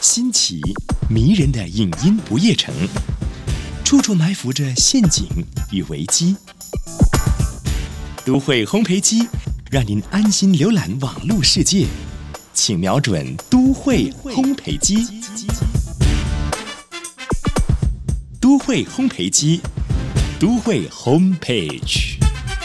新奇迷人的影音不夜城，处处埋伏着陷阱与危机。都会烘焙机让您安心浏览网络世界，请瞄准都会烘焙机。都会烘焙机，都会 Homepage。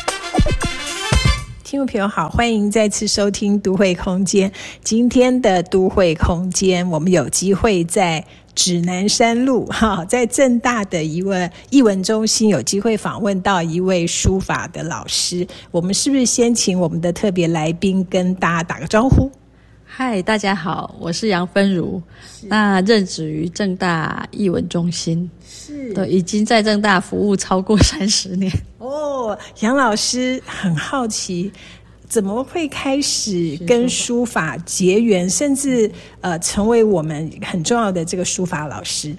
听众朋友好，欢迎再次收听都会空间。今天的都会空间，我们有机会在指南山路在政大的一位艺文中心有机会访问到一位书法的老师。我们是不是先请我们的特别来宾跟大家打个招呼？ 嗨，大家好，我是杨芬如，那任职于政大艺文中心，对，已经在政大服务超过30年。 杨老师很好奇，怎么会开始跟书法结缘，甚至成为我们很重要的这个书法老师？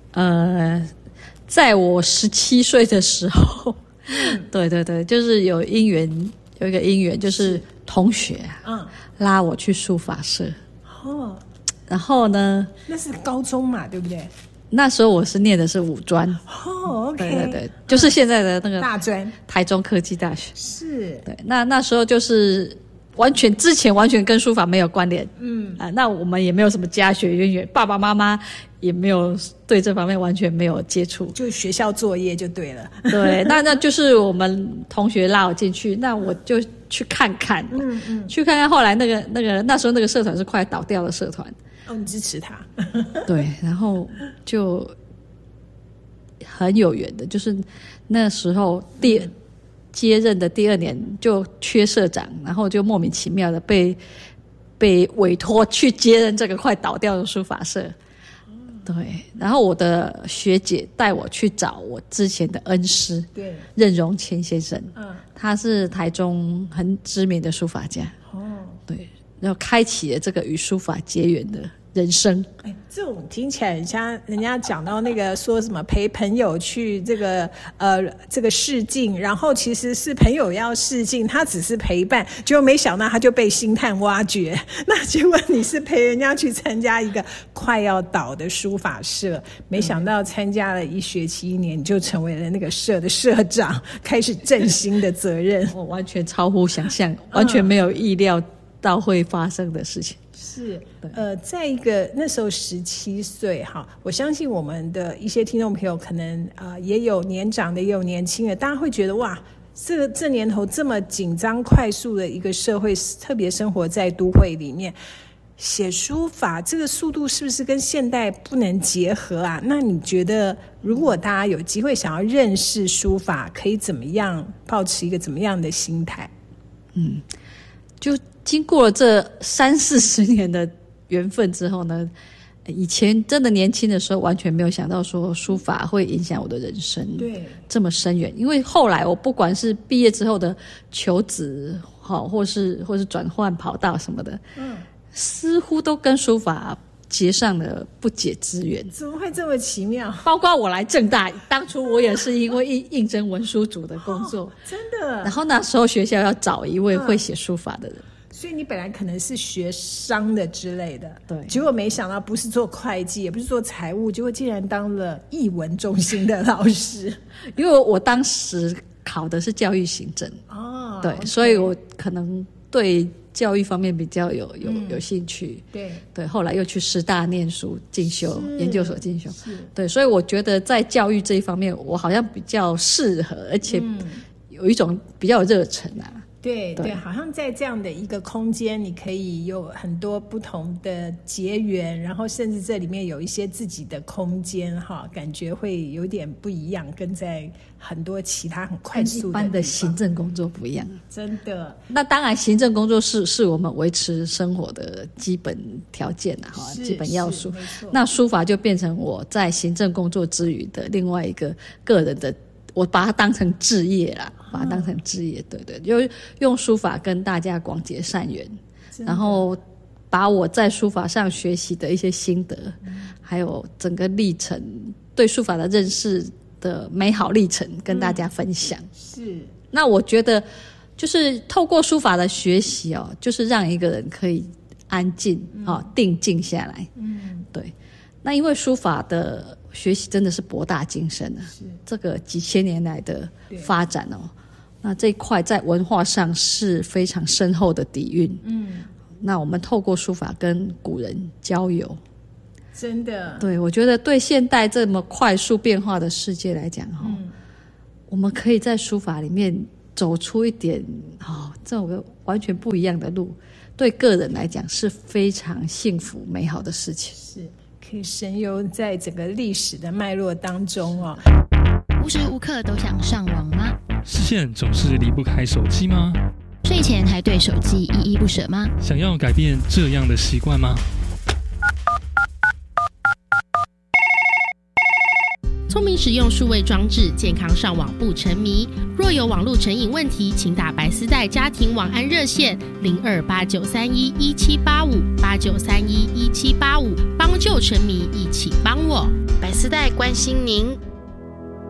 在我17岁的时候，对，就是有一个因缘，就是同学拉我去书法社。然后呢， 那是高中嘛，对不对？ 那时候我是念的是五专。 OK， 对，就是现在的那个大专， 台中科技大学。 是， 对，那时候就是之前完全跟书法没有关联。那我们也没有什么家学渊源，爸爸妈妈也没有对这方面完全没有接触， 就学校作业就对了。 对，那就是我们同学拉我进去，那我就去看看，去看看。后来那时候那个社团是快倒掉的社团。 你支持他？ 对，然后就很有缘的，就是那时候接任的第2年就缺社长，然后就莫名其妙的被委托去接任这个快倒掉的书法社。对，然后我的学姐带我去找我之前的恩师，对，任荣谦先生，他是台中很知名的书法家。对，然后开启了这个与书法结缘的人生。 这种听起来很像人家讲到那个说什么陪朋友去这个试镜，然后其实是朋友要试镜，他只是陪伴，结果没想到他就被星探挖掘。那结果你是陪人家去参加一个快要倒的书法社，没想到参加了1学期1年，你就成为了那个社的社长，开始振兴的责任。 我完全超乎想象，完全没有意料到会发生的事情。 是，在一个那时候17岁哈，我相信我们的一些听众朋友可能也有年长的，也有年轻的，大家会觉得哇，这年头这么紧张快速的一个社会，特别生活在都会里面，写书法这个速度是不是跟现代不能结合啊？那你觉得如果大家有机会想要认识书法，可以怎么样抱持一个怎么样的心态？ 就经过了这30-40年的缘分之后呢，以前真的年轻的时候完全没有想到说书法会影响我的人生，对，这么深远。因为后来我不管是毕业之后的求职，或是转换跑道什么的，似乎都跟书法结上了不解之缘。 怎么会这么奇妙？ 包括我来政大，当初我也是因为应征文书组的工作， 真的。然后那时候学校要找一位会写书法的人， 所以你本来可能是学商的之类的， 对， 结果没想到不是做会计，也不是做财务，结果竟然当了艺文中心的老师。 因为我当时考的是教育行政，对，所以我可能对教育方面比较有兴趣，对，后来又去师大念书进修，研究所进修，对，所以我觉得在教育这一方面，我好像比较适合，而且有一种比较有热忱啊。 对，好像在这样的一个空间，你可以有很多不同的结缘，然后甚至这里面有一些自己的空间感觉会有点不一样，跟在很多其他很快速的一般的行政工作不一样。 真的。 那当然行政工作是我们维持生活的基本条件基本要素。那书法就变成我在行政工作之余的另外一个个人的，我把它当成志业啦，把它当成志业，对，就用书法跟大家广结善缘，然后把我在书法上学习的一些心得，还有整个历程对书法的认识的美好历程跟大家分享。是，那我觉得就是透过书法的学习就是让一个人可以安静定静下来， 对，那因为书法的学习真的是博大精深啊，这个几千年来的发展哦，那这一块在文化上是非常深厚的底蕴。那我们透过书法跟古人交友， 真的， 对，我觉得对现代这么快速变化的世界来讲我们可以在书法里面走出一点这种完全不一样的路，对个人来讲是非常幸福美好的事情， 是可以神游在整个历史的脉络当中哦。 无时无刻都想上网吗？ 视线总是离不开手机吗？ 睡前还对手机依依不舍吗？ 想要改变这样的习惯吗？ 聪明使用数位装置，健康上网不沉迷。若有网络成瘾问题，请打白丝带家庭网安热线028931178589311785，帮救沉迷，一起帮我。白丝带关心您。